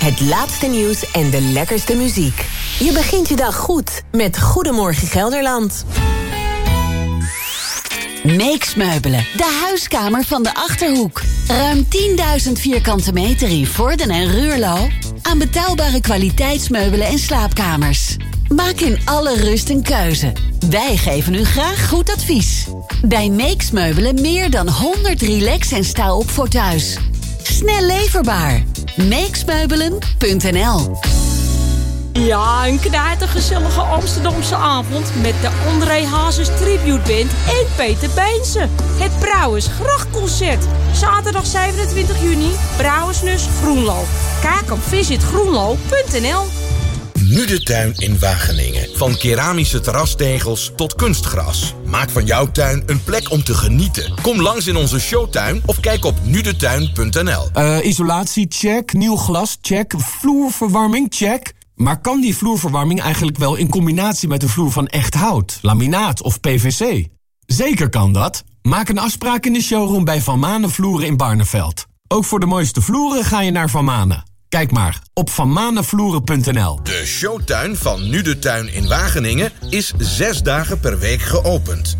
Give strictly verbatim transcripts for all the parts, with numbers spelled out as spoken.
Het laatste nieuws en de lekkerste muziek. Je begint je dag goed met Goedemorgen Gelderland. Meeks Meubelen, de huiskamer van de Achterhoek. Ruim tienduizend vierkante meter in Vorden en Ruurlo. Aan betaalbare kwaliteitsmeubelen en slaapkamers. Maak in alle rust een keuze. Wij geven u graag goed advies. Bij Meeks Meubelen meer dan honderd relax- en sta-op voor thuis. Snel leverbaar. meeksmeubelen punt n l. Ja, een knijtergezellige Amsterdamse avond met de André Hazes Tribute Band en Peter Beense. Het Brouwersgrachtconcert. Zaterdag zevenentwintig juni, Brouwersnus Groenlo. Kijk op visit groenlo punt n l. Nu de tuin in Wageningen. Van keramische terrastegels tot kunstgras. Maak van jouw tuin een plek om te genieten. Kom langs in onze showtuin of kijk op nu de tuin punt n l. Uh, isolatie, check. Nieuw glas, check. Vloerverwarming, check. Maar kan die vloerverwarming eigenlijk wel in combinatie met een vloer van echt hout, laminaat of P V C? Zeker kan dat. Maak een afspraak in de showroom bij Van Manen Vloeren in Barneveld. Ook voor de mooiste vloeren ga je naar Van Manen. Kijk maar op van manen vloeren punt n l. De showtuin van Nu de Tuin in Wageningen is zes dagen per week geopend.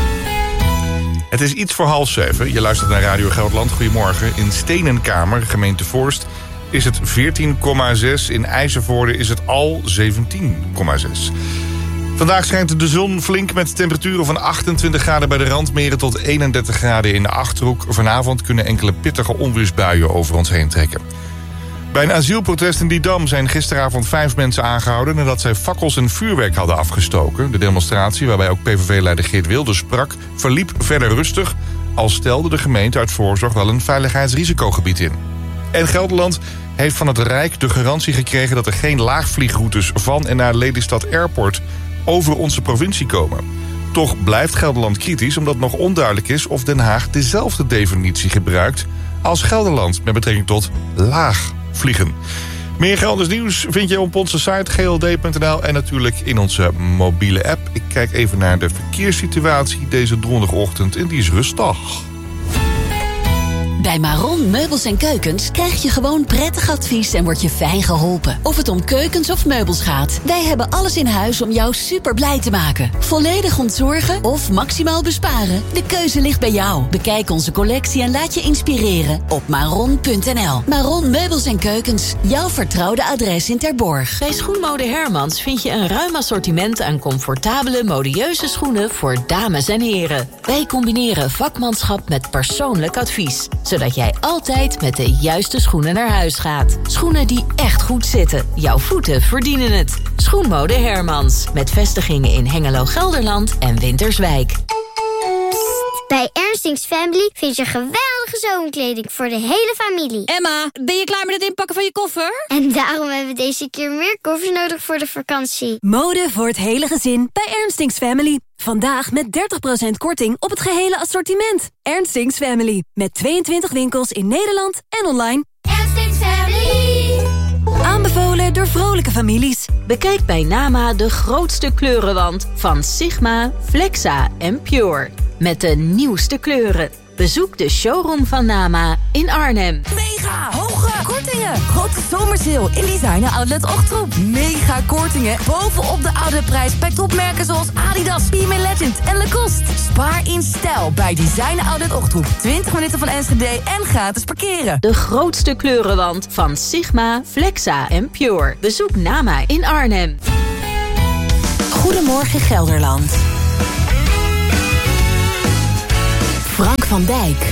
Het is iets voor half zeven. Je luistert naar Radio Gelderland. Goedemorgen. In Steenenkamer, gemeente Voorst, is het veertien komma zes. In IJzervoorde is het al zeventien komma zes. Vandaag schijnt de zon flink met temperaturen van achtentwintig graden bij de randmeren tot eenendertig graden in de Achterhoek. Vanavond kunnen enkele pittige onweersbuien over ons heen trekken. Bij een asielprotest in Didam zijn gisteravond vijf mensen aangehouden nadat zij fakkels en vuurwerk hadden afgestoken. De demonstratie, waarbij ook P V V-leider Geert Wilders sprak, verliep verder rustig, al stelde de gemeente uit voorzorg wel een veiligheidsrisicogebied in. En Gelderland heeft van het Rijk de garantie gekregen dat er geen laagvliegroutes van en naar Lelystad Airport over onze provincie komen. Toch blijft Gelderland kritisch omdat nog onduidelijk is of Den Haag dezelfde definitie gebruikt als Gelderland met betrekking tot laag vliegen. Meer Gelders nieuws vind je op onze site g l d punt n l en natuurlijk in onze mobiele app. Ik kijk even naar de verkeerssituatie deze donderdagochtend en die is rustig. Bij Maron Meubels en Keukens krijg je gewoon prettig advies en word je fijn geholpen. Of het om keukens of meubels gaat. Wij hebben alles in huis om jou super blij te maken. Volledig ontzorgen of maximaal besparen? De keuze ligt bij jou. Bekijk onze collectie en laat je inspireren op maron punt n l. Maron Meubels en Keukens. Jouw vertrouwde adres in Terborg. Bij Schoenmode Hermans vind je een ruim assortiment aan comfortabele, modieuze schoenen voor dames en heren. Wij combineren vakmanschap met persoonlijk advies, zodat jij altijd met de juiste schoenen naar huis gaat. Schoenen die echt goed zitten. Jouw voeten verdienen het. Schoenmode Hermans. Met vestigingen in Hengelo, Gelderland en Winterswijk. Bij Ernstings Family vind je geweldige zomerkleding voor de hele familie. Emma, ben je klaar met het inpakken van je koffer? En daarom hebben we deze keer meer koffers nodig voor de vakantie. Mode voor het hele gezin bij Ernstings Family. Vandaag met dertig procent korting op het gehele assortiment. Ernstings Family. Met tweeëntwintig winkels in Nederland en online. Ernstings Family. Aanbevolen door vrolijke families. Bekijk bij Nama de grootste kleurenwand van Sigma, Flexa en Pure. Met de nieuwste kleuren. Bezoek de showroom van Nama in Arnhem. Mega hoge kortingen. Grote zomersale in Designer Outlet Ochtroep. Mega kortingen bovenop de oude prijs bij topmerken zoals Adidas, P M Legend en Lacoste. Spaar in stijl bij Designer Outlet Ochtroep. twintig minuten van Enschede en gratis parkeren. De grootste kleurenwand van Sigma, Flexa en Pure. Bezoek Nama in Arnhem. Goedemorgen Gelderland. Frank van Dijk.